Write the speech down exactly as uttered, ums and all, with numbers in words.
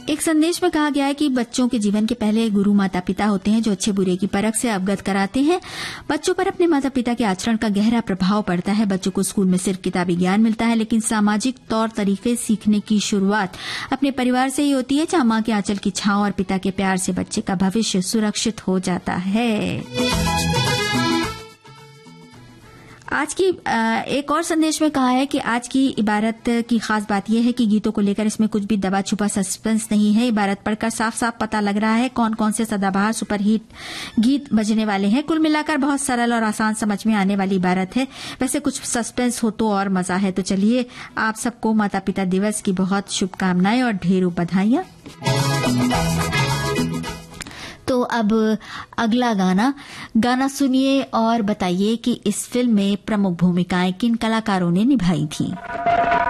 एक संदेश में कहा गया है कि बच्चों के जीवन के पहले गुरु माता पिता होते हैं, जो अच्छे बुरे की परख से अवगत कराते हैं। बच्चों पर अपने माता पिता के आचरण का गहरा प्रभाव पड़ता है। बच्चों को स्कूल में सिर्फ किताबी ज्ञान मिलता है, लेकिन सामाजिक तौर तरीके सीखने की शुरुआत अपने परिवार से ही होती है, जहां मां के आंचल की छांव और पिता के प्यार से बच्चे का भविष्य सुरक्षित हो जाता है। आज की एक और संदेश में कहा है कि आज की इबारत की खास बात यह है कि गीतों को लेकर इसमें कुछ भी दबा छुपा सस्पेंस नहीं है। इबारत पढ़कर साफ साफ पता लग रहा है कौन कौन से सदाबहार सुपरहिट गीत बजने वाले हैं। कुल मिलाकर बहुत सरल और आसान समझ में आने वाली इबारत है। वैसे कुछ सस्पेंस हो तो और मजा है। तो चलिए, आप सबको माता पिता दिवस की बहुत शुभकामनाएं और ढेरों बधाइयां। तो अब अगला गाना गाना सुनिए और बताइए कि इस फिल्म में प्रमुख भूमिकाएं किन कलाकारों ने निभाई थी।